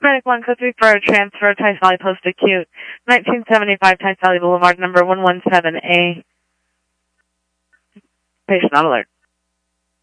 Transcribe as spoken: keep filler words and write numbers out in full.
Medic one code three for a transfer, Tice Valley Post Acute, nineteen seventy-five Tice Valley Boulevard, number one one seven A. Patient on alert.